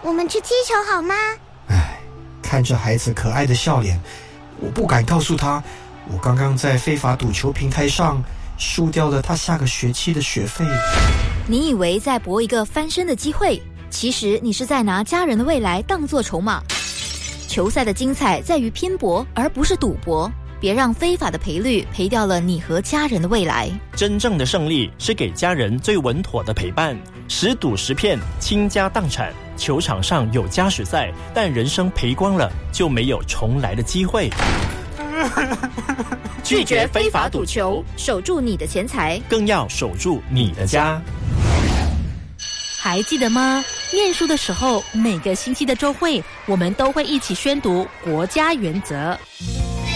我们去踢球好吗？ 看着孩子可爱的笑脸，我不敢告诉他，我刚刚在非法赌球平台上输掉了他下个学期的学费。 你以为在搏一个翻身的机会，其实你是在拿家人的未来当作筹码。球赛的精彩在于拼搏，而不是赌博。别让非法的赔率赔掉了你和家人的未来。 真正的胜利是给家人最稳妥的陪伴。10赌10骗，倾家荡产。球场上有加时赛，但人生赔光了就没有重来的机会。 拒绝非法赌球，守住你的钱财， 更要守住你的家。 还记得吗？念书的时候，每个星期的周会，我们都会一起宣读国家原则。